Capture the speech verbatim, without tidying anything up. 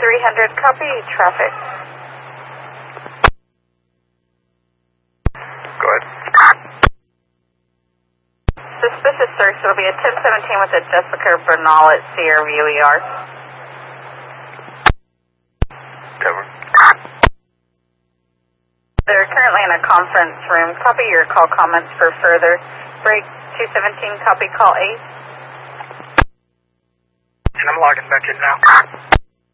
three hundred, copy traffic. Go ahead. Suspicious search. It'll be a ten seventeen with a Jessica Bernal at Sierra View E R. Cover. They're currently in a conference room. Copy your call comments for further. Break two seventeen, copy call eight. And I'm logging back in now.